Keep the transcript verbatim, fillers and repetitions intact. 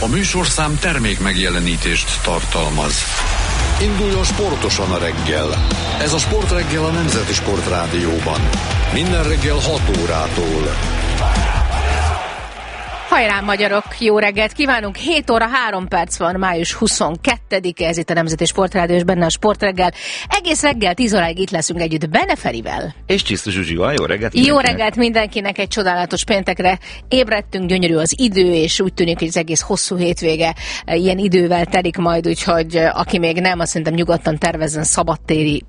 műsorszám termék megjelenítést tartalmaz. Induljon sportosan a reggel. Ez a Sportreggel a Nemzeti Sportrádióban. Minden reggel hat órától. Hajrá, magyarok! Jó reggelt kívánunk! hét óra három perc van, május huszonkettedike, ez itt a Nemzeti Sportrádió, és benne a Sportreggel. Egész reggel tíz óráig itt leszünk együtt Bene Ferivel. És Csisztus Zsuzsival, jó reggelt mindenkinek! Jó reggelt mindenkinek, egy csodálatos péntekre ébredtünk, gyönyörű az idő, és úgy tűnik, hogy az egész hosszú hétvége ilyen idővel telik majd, úgyhogy aki még nem, azt szerintem nyugodtan tervezzen szabadtéri